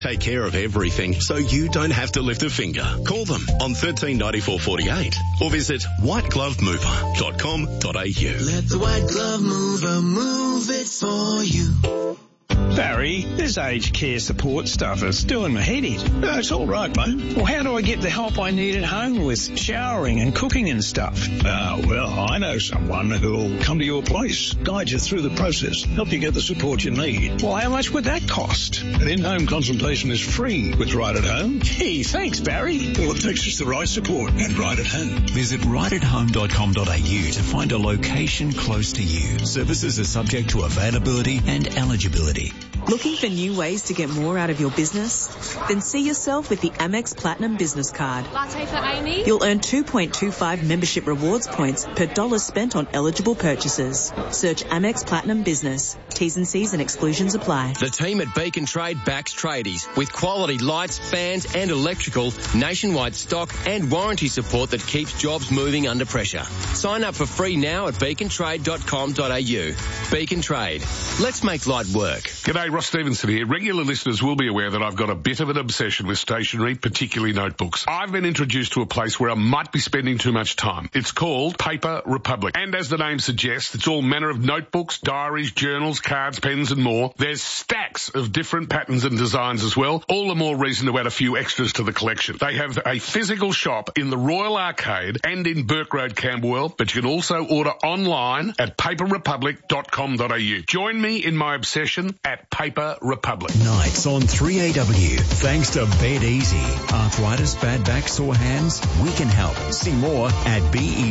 Take care of everything so you don't have to lift a finger. Call them on 139448 or visit whiteglovemover.com.au. Let the White Glove Mover move it for you. Barry, this aged care support stuff is doing my head in. No, it's all right, mate. Well, how do I get the help I need at home with showering and cooking and stuff? Well, I know someone who'll come to your place, guide you through the process, help you get the support you need. Well, how much would that cost? An in-home consultation is free with Right at Home. Gee, thanks, Barry. All it takes is the right support and Right at Home. Visit rightathome.com.au to find a location close to you. Services are subject to availability and eligibility. Looking for new ways to get more out of your business? Then see yourself with the Amex Platinum Business Card. Latte for Amy? You'll earn 2.25 membership rewards points per dollar spent on eligible purchases. Search Amex Platinum Business. T's and C's and exclusions apply. The team at Beacon Trade backs tradies with quality lights, fans and electrical, nationwide stock and warranty support that keeps jobs moving under pressure. Sign up for free now at beacontrade.com.au. Beacon Trade. Let's make light work. G'day, Ross Stevenson here. Regular listeners will be aware that I've got a bit of an obsession with stationery, particularly notebooks. I've been introduced to a place where I might be spending too much time. It's called Paper Republic. And as the name suggests, it's all manner of notebooks, diaries, journals, cards, pens and more. There's stacks of different patterns and designs as well. All the more reason to add a few extras to the collection. They have a physical shop in the Royal Arcade and in Burke Road, Camberwell, but you can also order online at paperrepublic.com.au. Join me in my obsession at Paper Republic. Nights on 3AW. Thanks to Bed Easy. Arthritis, bad back, sore hands? We can help. See more at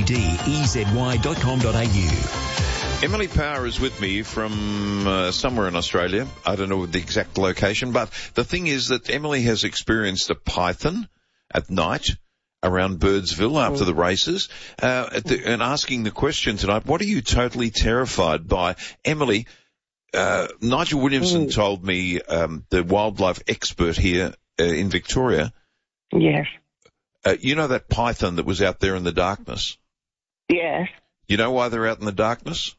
bedezy.com.au. Emily Power is with me from somewhere in Australia. I don't know the exact location, but the thing is that Emily has experienced a python at night around Birdsville after the races, and asking the question tonight, what are you totally terrified by? Emily, Nigel Williamson told me, the wildlife expert here in Victoria. Yes. You know that python that was out there in the darkness? Yes. You know why they're out in the darkness?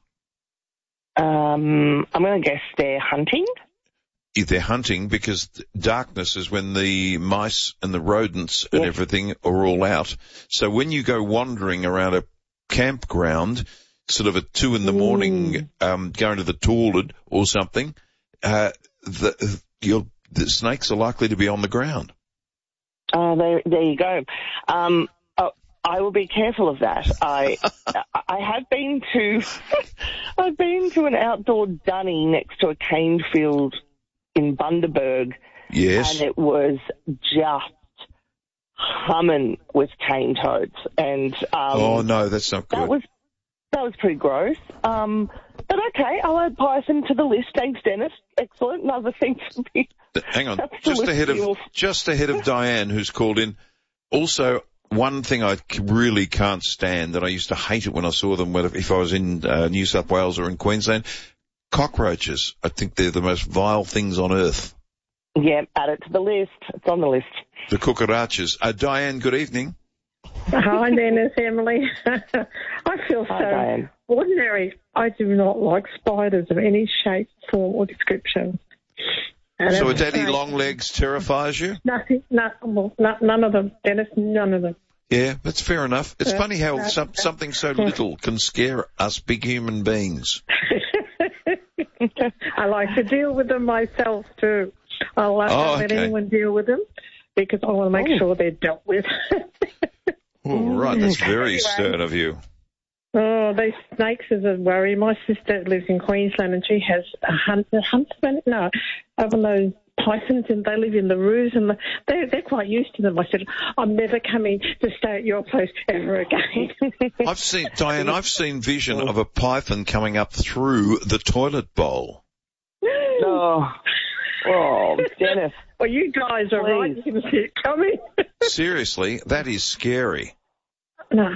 I'm going to guess they're hunting. They're hunting because darkness is when the mice and the rodents and everything are all out. So when you go wandering around a campground, sort of at 2 a.m, going to the toilet or something, the snakes are likely to be on the ground. There you go. I will be careful of that. I have been to, I've been to an outdoor dunny next to a cane field in Bundaberg. Yes. And it was just humming with cane toads. And, oh no, that's not good. That was pretty gross. But okay, I'll add python to the list. Thanks, Dennis. Excellent. Another thing to be. Hang on, just ahead of Diane, who's called in. Also, one thing I really can't stand, and I used to hate it when I saw them, if I was in New South Wales or in Queensland, cockroaches. I think they're the most vile things on earth. Yeah, add it to the list. It's on the list. The cucarachas. Diane, good evening. Hi, Dennis, Emily. I feel so ordinary. I do not like spiders of any shape, form or description. And so a daddy long legs terrifies you? Nothing, none of them, Dennis, none of them. Yeah, that's fair enough. It's funny how something so little can scare us big human beings. I like to deal with them myself too. I'll let anyone deal with them because I want to make sure they're dealt with. Oh, right, that's very stern of you. Oh, these snakes is a worry. My sister lives in Queensland and she has a huntsman. No, one of those pythons, and they live in the roos, and they're quite used to them. I said, I'm never coming to stay at your place ever again. I've seen vision of a python coming up through the toilet bowl. Oh, Dennis. Well, you guys are right. You can see it coming. Seriously, that is scary. No.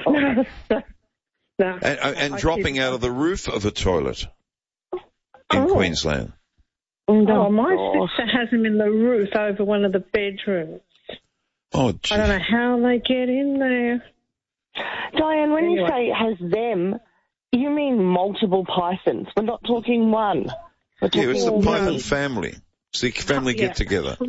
And dropping out of the roof of a toilet in Queensland. Oh, my sister has them in the roof over one of the bedrooms. Oh, gee. I don't know how they get in there. Diane, when you say it has them, you mean multiple pythons. We're not talking one. It's the python family. It's the family get together.